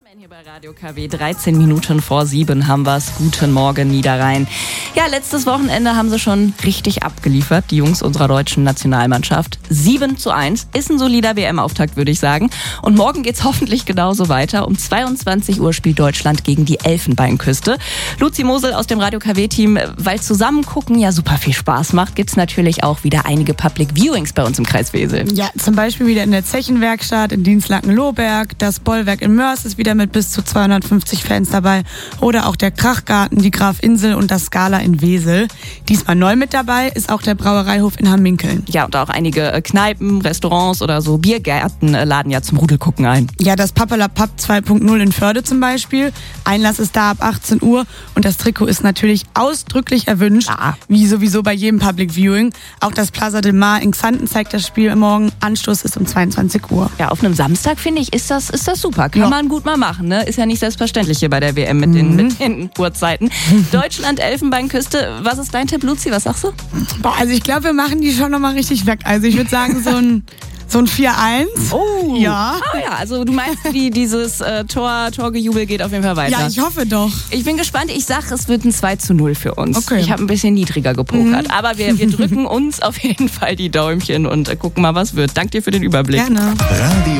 Hier bei Radio KW, 13 Minuten vor 7 haben wir es. Guten Morgen, Niederrhein. Ja, letztes Wochenende haben sie schon richtig abgeliefert, die Jungs unserer deutschen Nationalmannschaft. 7:1 ist ein solider WM-Auftakt, würde ich sagen. Und morgen geht's hoffentlich genauso weiter. Um 22 Uhr spielt Deutschland gegen die Elfenbeinküste. Luzi Mosel aus dem Radio KW-Team, weil Zusammengucken ja super viel Spaß macht, gibt's natürlich auch wieder einige Public Viewings bei uns im Kreis Wesel. Ja, zum Beispiel wieder in der Zechenwerkstatt in Dinslaken-Lohberg. Das Bollwerk in Mörs ist wieder mit bis zu 250 Fans dabei. Oder auch der Krachgarten, die Grafinsel und das Scala in Wesel. Diesmal neu mit dabei ist auch der Brauereihof in Hamminkeln. Ja, und auch einige Kneipen, Restaurants oder so Biergärten laden ja zum Rudelgucken ein. Ja, das Pappalapapp 2.0 in Förde zum Beispiel. Einlass ist da ab 18 Uhr und das Trikot ist natürlich ausdrücklich erwünscht, wie sowieso bei jedem Public Viewing. Auch das Plaza del Mar in Xanten zeigt das Spiel morgen. Anstoß ist um 22 Uhr. Ja, auf einem Samstag, finde ich, ist das super. Kann man gut mal machen, ne? Ist ja nicht selbstverständlich hier bei der WM mit den Uhrzeiten. Deutschland, Elfenbeinküste. Was ist dein Tipp, Luzi? Was sagst du? Boah, also ich glaube, wir machen die schon nochmal richtig weg. Also ich würde sagen, so ein 4-1. Oh. Ja. Ah ja, also du meinst, dieses Torgejubel geht auf jeden Fall weiter. Ja, ich hoffe doch. Ich bin gespannt. Ich sag, es wird ein 2:0 für uns. Okay. Ich habe ein bisschen niedriger gepokert. Aber wir drücken uns auf jeden Fall die Däumchen und gucken mal, was wird. Dank dir für den Überblick. Gerne.